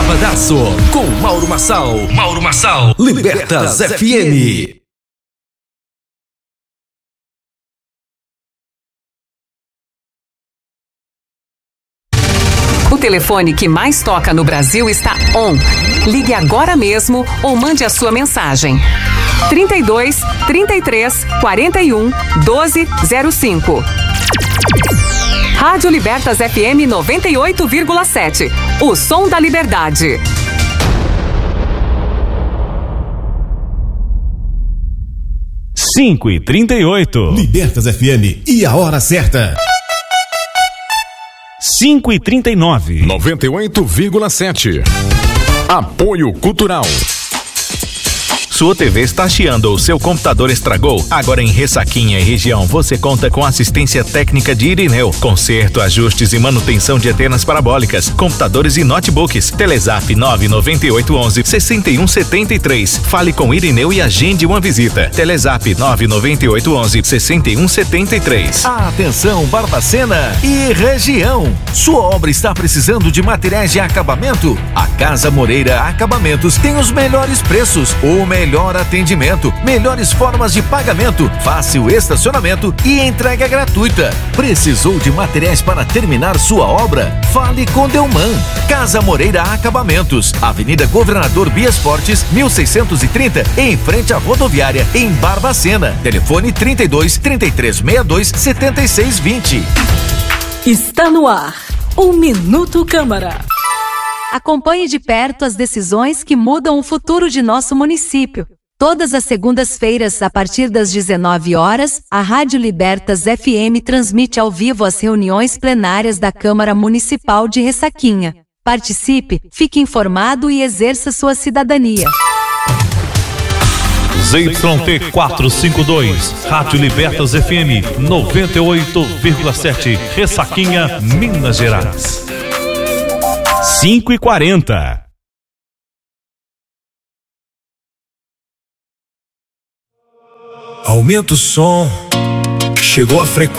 Sabadaço com Mauro Massal. Libertas FM. O telefone que mais toca no Brasil está on. Ligue agora mesmo ou mande a sua mensagem. 32 33 41 12 05. Rádio Libertas FM 98,7. O som da liberdade. Cinco e 38. Libertas FM e a hora certa. 5 e 39. 98,7. Apoio Cultural. Sua TV está chiando ou seu computador estragou? Agora em Ressaquinha e região você conta com assistência técnica de Irineu. Conserto, ajustes e manutenção de antenas parabólicas, computadores e notebooks. Telezap 99811 6173. Fale com Irineu e agende uma visita. Telezap 99811 6173. Atenção, Barbacena e região. Sua obra está precisando de materiais de acabamento? A Casa Moreira Acabamentos tem os melhores preços, o melhor atendimento, melhores formas de pagamento, fácil estacionamento e entrega gratuita. Precisou de materiais para terminar sua obra? Fale com Delman. Casa Moreira Acabamentos, Avenida Governador Bias Fortes, 1630, em frente à rodoviária, em Barbacena. Telefone 32 3362 7620. Está no ar o Minuto Câmara. Acompanhe de perto as decisões que mudam o futuro de nosso município. Todas as segundas-feiras, a partir das 19 horas, a Rádio Libertas FM transmite ao vivo as reuniões plenárias da Câmara Municipal de Ressaquinha. Participe, fique informado e exerça sua cidadania. ZYT 452, Rádio Libertas FM 98,7, Ressaquinha, Minas Gerais. 5 e 40. Aumenta o som. Chegou a frequência.